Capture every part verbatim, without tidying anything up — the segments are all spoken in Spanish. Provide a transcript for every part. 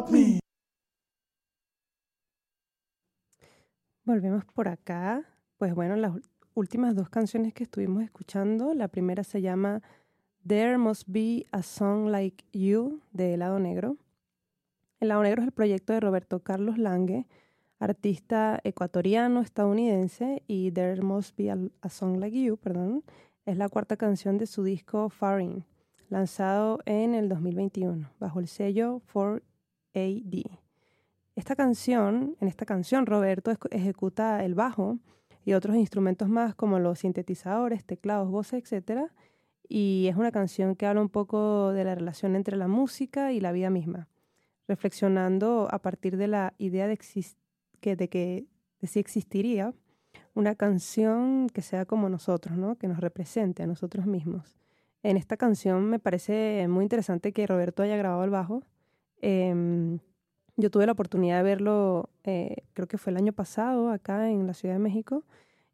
Volvemos por acá. Pues bueno, las últimas dos canciones que estuvimos escuchando, la primera se llama There Must Be a Song Like You, de El Lado Negro. El Lado Negro es el proyecto de Roberto Carlos Lange, artista ecuatoriano estadounidense, y There Must Be a, a Song Like You, perdón, es la cuarta canción de su disco Far In, lanzado en el dos mil veintiuno, bajo el sello cuatro A D. Esta canción, en esta canción Roberto ejecuta el bajo y otros instrumentos más como los sintetizadores, teclados, voces, etcétera. Y es una canción que habla un poco de la relación entre la música y la vida misma, reflexionando a partir de la idea de, exist que, de que de si existiría una canción que sea como nosotros, ¿no? Que nos represente a nosotros mismos. En esta canción me parece muy interesante que Roberto haya grabado el bajo. Eh, yo tuve la oportunidad de verlo, eh, creo que fue el año pasado, acá en la Ciudad de México,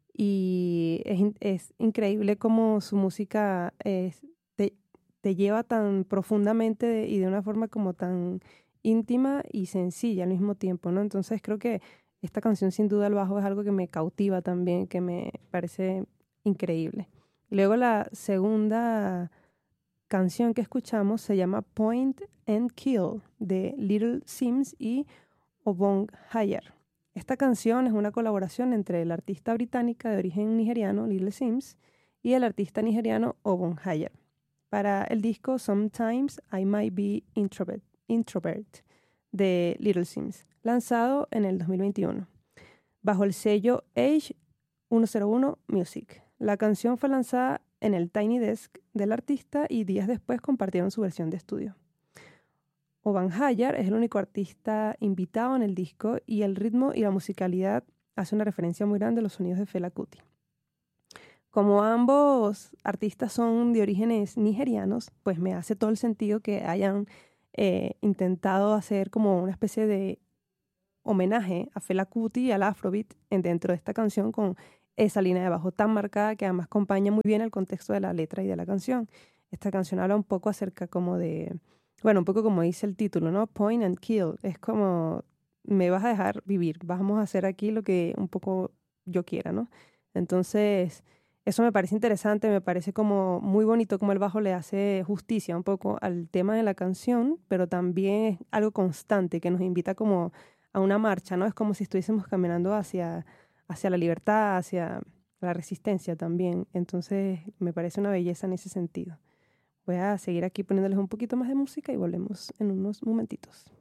y es, es increíble cómo su música es, te, te lleva tan profundamente de, y de una forma como tan íntima y sencilla al mismo tiempo, ¿no? Entonces creo que esta canción sin duda el bajo es algo que me cautiva también, que me parece increíble. Luego la segunda canción que escuchamos se llama Point and Kill, de Little Sims y Obong Hayer. Esta canción es una colaboración entre la artista británica de origen nigeriano Little Sims y el artista nigeriano Obong Hayer para el disco Sometimes I Might Be Introvert, Introvert de Little Sims, lanzado en el dos mil veintiuno bajo el sello Age ciento uno Music. La canción fue lanzada en el Tiny Desk del artista y días después compartieron su versión de estudio. Obong Hayer es el único artista invitado en el disco y el ritmo y la musicalidad hace una referencia muy grande a los sonidos de Fela Kuti. Como ambos artistas son de orígenes nigerianos, pues me hace todo el sentido que hayan eh, intentado hacer como una especie de homenaje a Fela Kuti y al Afrobeat en, dentro de esta canción con esa línea de bajo tan marcada que además acompaña muy bien el contexto de la letra y de la canción. Esta canción habla un poco acerca como de, bueno, un poco como dice el título, ¿no? Point and kill. Es como, me vas a dejar vivir, vamos a hacer aquí lo que un poco yo quiera, ¿no? Entonces, eso me parece interesante, me parece como muy bonito como el bajo le hace justicia un poco al tema de la canción, pero también es algo constante que nos invita como a una marcha, ¿no? Es como si estuviésemos caminando hacia, hacia la libertad, hacia la resistencia también. Entonces, me parece una belleza en ese sentido. Voy a seguir aquí poniéndoles un poquito más de música y volvemos en unos momentitos.